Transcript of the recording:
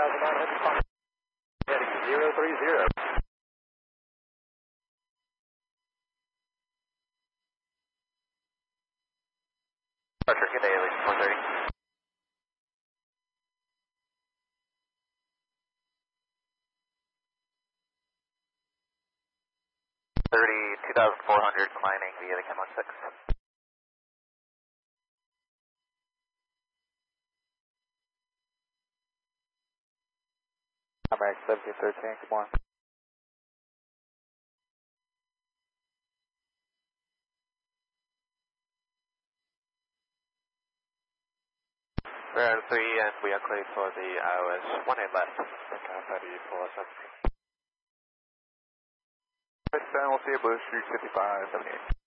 2900, heading 030. Departure, good day, Elite 430. 2,400 climbing via the Chem 16. American 1713, come on. We're at 3 and we are clear for the IOS 18 left. Okay, ready for 17. We'll see a Blue Street 5578.